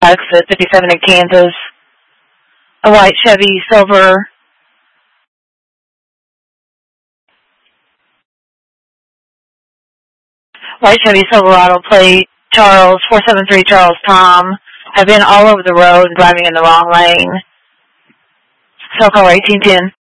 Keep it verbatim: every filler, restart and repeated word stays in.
exit fifty-seven in Kansas. A white Chevy Silver. White Chevy Silverado plate, Charles, four seven three Charles Tom. Have been all over the road and driving in the wrong lane. Cell call eighteen ten.